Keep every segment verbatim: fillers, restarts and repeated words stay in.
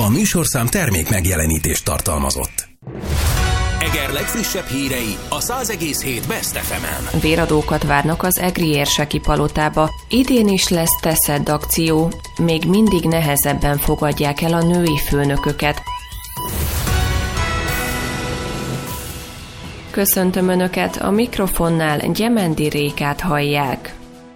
A műsorszám termék megjelenítést tartalmazott. Eger legfrissebb hírei a száz egész hét Best ef emen. Véradókat várnak az egri érseki palotába. Idén is lesz teszed akció. Még mindig nehezebben fogadják el a női főnököket. Köszöntöm Önöket, a mikrofonnál Gyemendi Rékát hallják.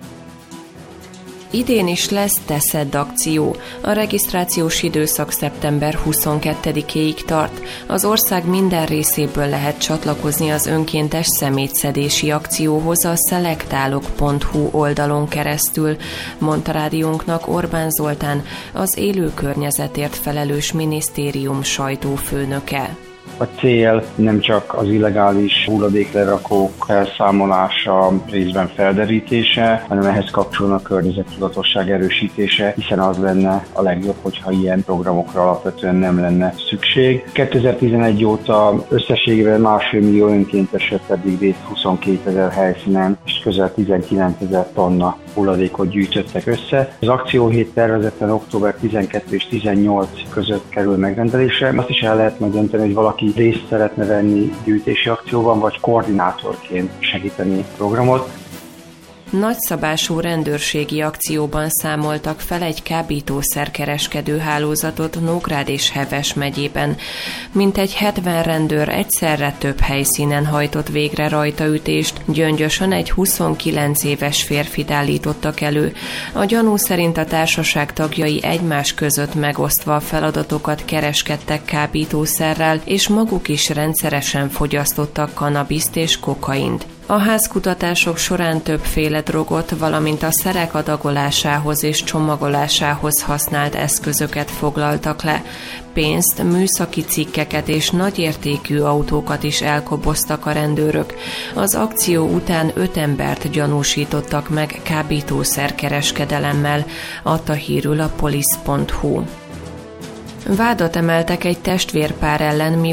Idén is lesz teszed akció. A regisztrációs időszak szeptember huszonkettedikéig tart. Az ország minden részéből lehet csatlakozni az önkéntes szemétszedési akcióhoz a szelektálok pont hu oldalon keresztül, mondta rádiónknak Orbán Zoltán, az élő környezetért felelős minisztérium sajtófőnöke. A cél nem csak az illegális hulladéklerakók felszámolása, részben felderítése, hanem ehhez kapcsolódna a környezettudatosság erősítése, hiszen az lenne a legjobb, hogyha ilyen programokra alapvetően nem lenne szükség. kétezer-tizenegy óta összességében másfél millió önkéntesek pedig részt huszonkétezer helyszínen, és közel tizenkilencezer tonna hulladékot gyűjtöttek össze. Az akcióhét tervezetten október tizenkettő és tizennyolc között kerül megrendelésre. Azt is el lehet majd dönteni, hogy valaki részt szeretne venni gyűjtési akcióban, vagy koordinátorként segíteni a programot. Nagyszabású rendőrségi akcióban számoltak fel egy kábítószerkereskedő hálózatot Nógrád és Heves megyében. Mintegy hetven rendőr egyszerre több helyszínen hajtott végre rajtaütést, Gyöngyösön egy huszonkilenc éves férfit állítottak elő. A gyanú szerint a társaság tagjai egymás között megosztva a feladatokat kereskedtek kábítószerrel, és maguk is rendszeresen fogyasztottak kannabiszt és kokaint. A házkutatások során többféle drogot, valamint a szerek adagolásához és csomagolásához használt eszközöket foglaltak le. Pénzt, műszaki cikkeket és nagyértékű autókat is elkoboztak a rendőrök. Az akció után öt embert gyanúsítottak meg kábítószerkereskedelemmel, adta hírül a polisz pont hu. Vádat emeltek egy testvérpár ellen,